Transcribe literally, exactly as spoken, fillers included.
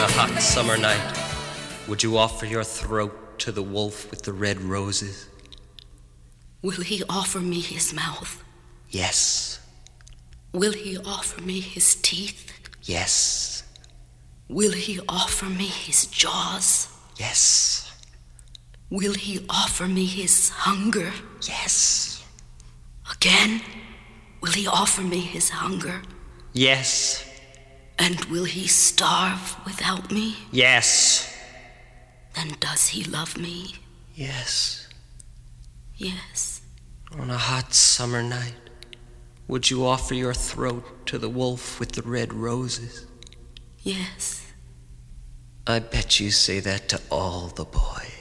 a hot summer night, would you offer your throat to the wolf with the red roses? Will he offer me his mouth? Yes. Will he offer me his teeth? Yes. Will he offer me his jaws? Yes. Will he offer me his hunger? Yes. Again, will he offer me his hunger? Yes. And will he starve without me? Yes. Then does he love me? Yes. Yes. On a hot summer night, would you offer your throat to the wolf with the red roses? Yes. I bet you say that to all the boys.